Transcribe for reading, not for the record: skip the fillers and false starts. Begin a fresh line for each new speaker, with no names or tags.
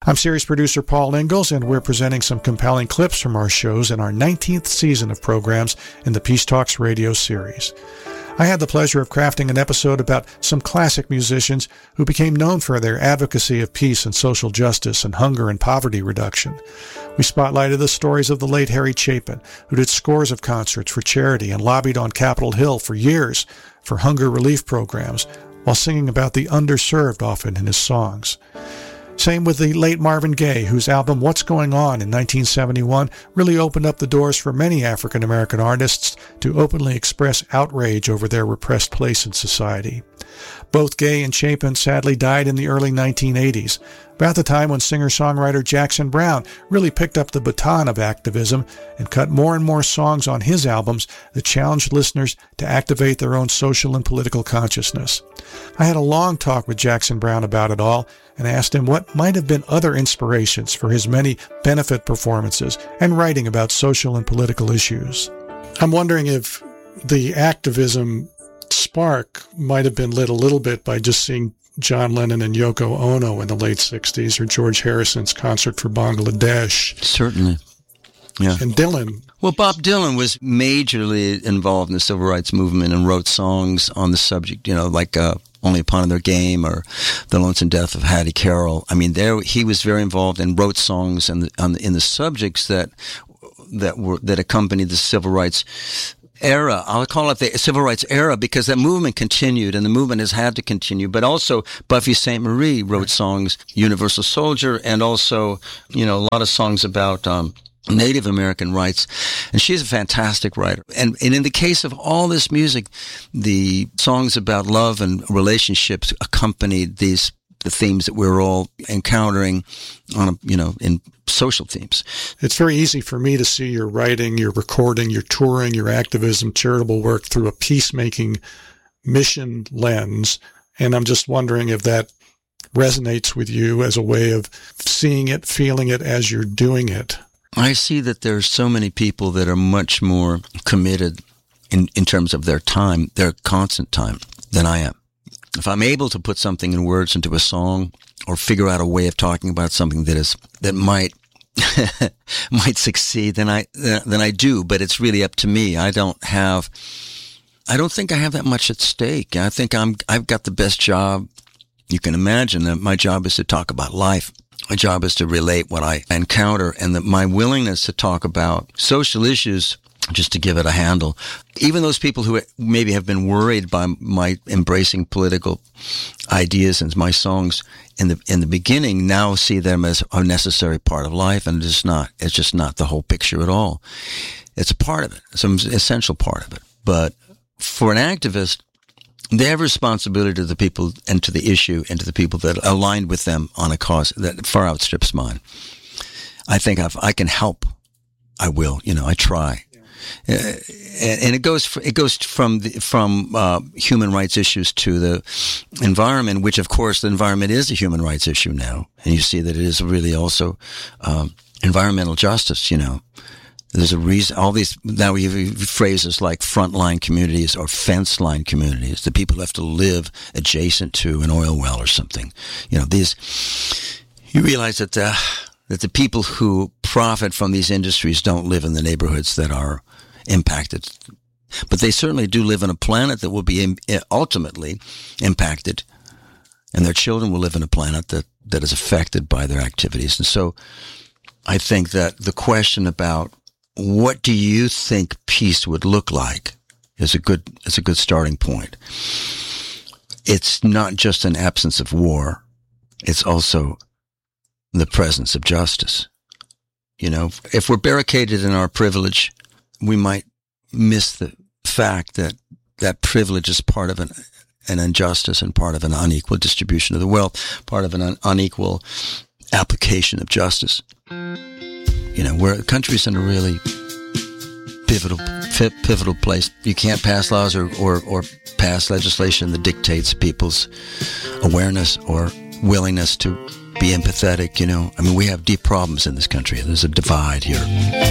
I'm series producer Paul Ingalls, and we're presenting some compelling clips from our shows in our 19th season of programs in the Peace Talks radio series. I had the pleasure of crafting an episode about some classic musicians who became known for their advocacy of peace and social justice and hunger and poverty reduction. We spotlighted the stories of the late Harry Chapin, who did scores of concerts for charity and lobbied on Capitol Hill for years for hunger relief programs, while singing about the underserved often in his songs. Same with the late Marvin Gaye, whose album What's Going On in 1971 really opened up the doors for many African-American artists to openly express outrage over their repressed place in society. Both Gaye and Chapin sadly died in the early 1980s, about the time when singer-songwriter Jackson Browne really picked up the baton of activism and cut more and more songs on his albums that challenged listeners to activate their own social and political consciousness. I had a long talk with Jackson Browne about it all and asked him what might have been other inspirations for his many benefit performances and writing about social and political issues. I'm wondering if the activism spark might have been lit a little bit by just seeing John Lennon and Yoko Ono in the late 60s, or George Harrison's concert for Bangladesh.
Certainly. Yeah.
And Dylan.
Well, Bob Dylan was majorly involved in the civil rights movement and wrote songs on the subject, like Only Upon Another Game or The Lonesome Death of Hattie Carroll. I mean, he was very involved and wrote songs in the subjects that accompanied the civil rights era. I'll call it the civil rights era because that movement continued and the movement has had to continue. But also Buffy St. Marie wrote songs, Universal Soldier, and also, a lot of songs about Native American rights. And she's a fantastic writer. And in the case of all this music, the songs about love and relationships accompanied the themes that we're all encountering on in social themes.
It's very easy for me to see your writing, your recording, your touring, your activism, charitable work through a peacemaking mission lens. And I'm just wondering if that resonates with you as a way of seeing it, feeling it as you're doing it.
I see that there's so many people that are much more committed in terms of their time, their constant time, than I am. If I'm able to put something in words into a song or figure out a way of talking about something that might might succeed, then I do, but it's really up to me. I don't think I have that much at stake. I think I've got the best job you can imagine. That my job is to talk about life. My job is to relate what I encounter, and that my willingness to talk about social issues, just to give it a handle. Even those people who maybe have been worried by my embracing political ideas and my songs in the beginning now see them as a necessary part of life, and it's just not the whole picture at all. It's a part of it. It's an essential part of it. But for an activist, they have responsibility to the people and to the issue and to the people that aligned with them on a cause that far outstrips mine. I think I can help. I will. I try. And it goes from human rights issues to the environment, which of course the environment is a human rights issue now, and you see that it is really also environmental justice. There's a reason. All these now we have phrases like frontline communities or fence line communities, the people who have to live adjacent to an oil well or something. These you realize that the people who profit from these industries don't live in the neighborhoods that are impacted. But they certainly do live on a planet that will be ultimately impacted, and their children will live on a planet that is affected by their activities. And so I think that the question about what do you think peace would look like is a good starting point. It's not just an absence of war. It's also the presence of justice. If we're barricaded in our privilege, we might miss the fact that privilege is part of an injustice and part of an unequal distribution of the wealth, part of an unequal application of justice. Where the country's in a really pivotal place. You can't pass laws or pass legislation that dictates people's awareness or willingness to be empathetic. We have deep problems in this country. There's a divide here.